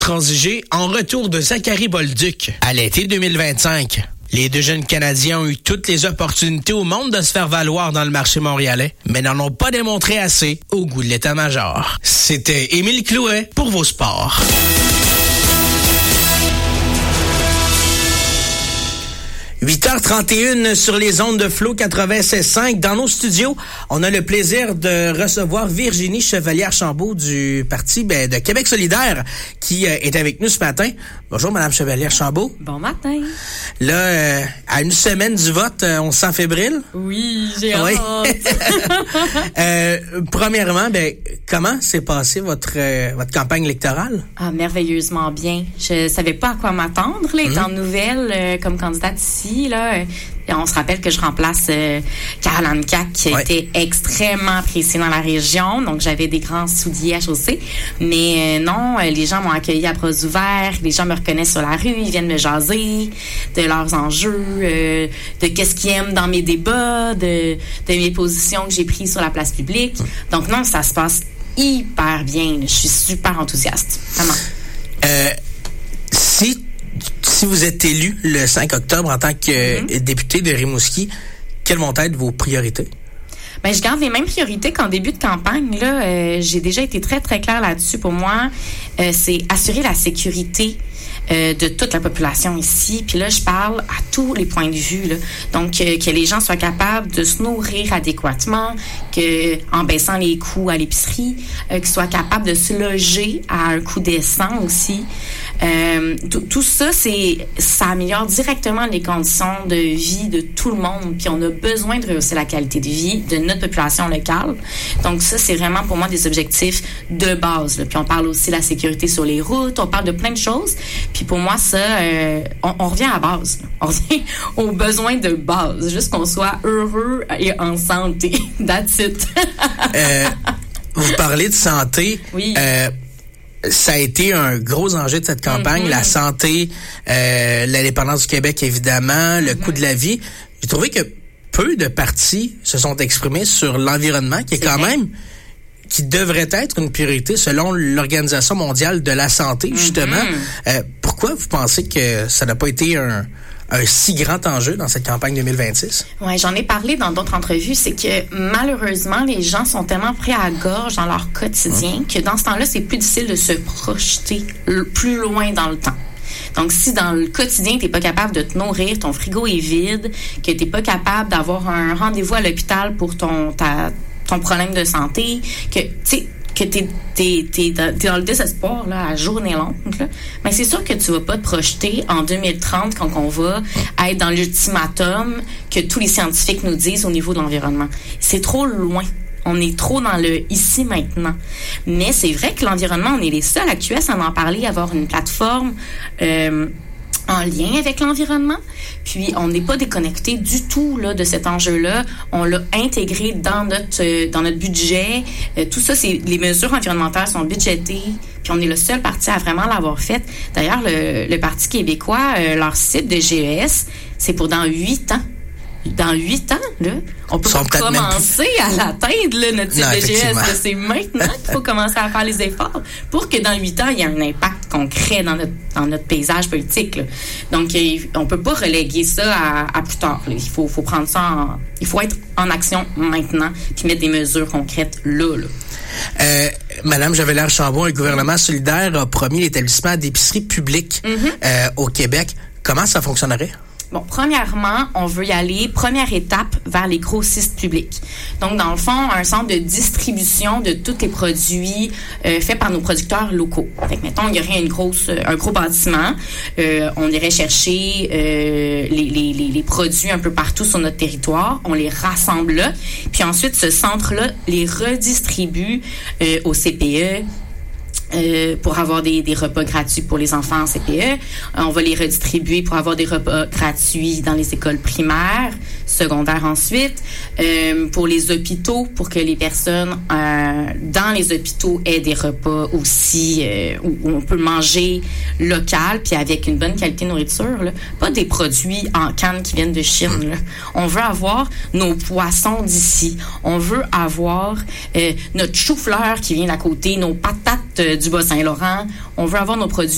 transiger en retour de Zachary Bolduc à l'été 2025. Les deux jeunes Canadiens ont eu toutes les opportunités au monde de se faire valoir dans le marché montréalais, mais n'en ont pas démontré assez au goût de l'état-major. C'était Émile Clouet pour vos sports. « 8h31 sur les ondes de Flow 96.5. Dans nos studios, on a le plaisir de recevoir Virginie Chevalière-Chambault du Parti de Québec solidaire qui est avec nous ce matin. Bonjour, Madame Chevalière-Chambault. Bon matin. Là, à une semaine du vote, on se sent fébrile? Oui, j'ai hâte. Premièrement, comment s'est passée votre campagne électorale? Ah, merveilleusement bien. Je savais pas à quoi m'attendre, là, étant nouvelle comme candidate ici. Là, on se rappelle que je remplace Caroline Cac qui a été extrêmement appréciée dans la région, donc j'avais des grands souliers à chausser. Mais non, les gens m'ont accueilli à bras ouverts, les gens me reconnaissent sur la rue, ils viennent me jaser de leurs enjeux, de qu'est-ce qu'ils aiment dans mes débats, de mes positions que j'ai prises sur la place publique. Donc non, ça se passe hyper bien. Je suis super enthousiaste, vraiment. Si vous êtes élu le 5 octobre en tant que député de Rimouski, quelles vont être vos priorités? Ben, je garde les mêmes priorités qu'en début de campagne. Là, j'ai déjà été très, très claire là-dessus. Pour moi, c'est assurer la sécurité de toute la population ici. Puis là, je parle à tous les points de vue. Là. Donc, que les gens soient capables de se nourrir adéquatement, en baissant les coûts à l'épicerie, qu'ils soient capables de se loger à un coût décent aussi. Tout ça, ça améliore directement les conditions de vie de tout le monde. Puis on a besoin de rehausser la qualité de vie de notre population locale. Donc ça, c'est vraiment pour moi des objectifs de base. Là. Puis on parle aussi de la sécurité sur les routes, on parle de plein de choses. Puis pour moi, ça, on revient à la base. Là. On revient aux besoins de base. Juste qu'on soit heureux et en santé. That's it. Vous parlez de santé. Oui. Ça a été un gros enjeu de cette campagne, la santé, l'indépendance du Québec, évidemment, le coût de la vie. J'ai trouvé que peu de partis se sont exprimés sur l'environnement, qui est quand même, qui devrait être une priorité selon l'Organisation mondiale de la santé, justement. Pourquoi vous pensez que ça n'a pas été un si grand enjeu dans cette campagne 2026? Ouais, j'en ai parlé dans d'autres entrevues, c'est que malheureusement, les gens sont tellement pris à la gorge dans leur quotidien que dans ce temps-là, c'est plus difficile de se projeter plus loin dans le temps. Donc, si dans le quotidien, t'es pas capable de te nourrir, ton frigo est vide, que t'es pas capable d'avoir un rendez-vous à l'hôpital pour ton problème de santé, que, tu sais, que t'es dans le désespoir là à journée longue là, mais c'est sûr que tu vas pas te projeter en 2030 quand on va être dans l'ultimatum que tous les scientifiques nous disent au niveau de l'environnement. C'est trop loin. On est trop dans le ici maintenant. Mais c'est vrai que l'environnement, on est les seuls à QS à en parler, à avoir une plateforme en lien avec l'environnement. Puis on n'est pas déconnecté du tout là de cet enjeu-là. On l'a intégré dans notre budget. Tout ça, les mesures environnementales sont budgétées. Puis on est le seul parti à vraiment l'avoir fait. D'ailleurs, le Parti québécois, leur site de GES, c'est pour dans 8 ans. Dans 8 ans, là, on peut pas commencer à l'atteindre, là, notre type de GES. Là, c'est maintenant qu'il faut commencer à faire les efforts pour que dans 8 ans, il y ait un impact concret dans notre paysage politique. Là. Donc, on peut pas reléguer ça à plus tard. Là. Il faut prendre ça il faut être en action maintenant puis mettre des mesures concrètes là. Madame Chevalière-Chambault, le gouvernement solidaire a promis l'établissement d'épiceries publiques au Québec. Comment ça fonctionnerait? Bon, premièrement, on veut y aller, première étape, vers les grossistes publics. Donc, dans le fond, un centre de distribution de tous les produits faits par nos producteurs locaux. Fait que, mettons, il y aurait un gros bâtiment. On irait chercher les produits un peu partout sur notre territoire. On les rassemble là. Puis ensuite, ce centre-là les redistribue au CPE, pour avoir des repas gratuits pour les enfants en CPE. On va les redistribuer pour avoir des repas gratuits dans les écoles primaires, secondaires ensuite, pour les hôpitaux, pour que les personnes dans les hôpitaux aient des repas aussi où on peut manger local puis avec une bonne qualité de nourriture, là. Pas des produits en canne qui viennent de Chine, là. On veut avoir nos poissons d'ici. On veut avoir notre chou-fleur qui vient d'à côté, nos patates du Bas-Saint-Laurent. On veut avoir nos produits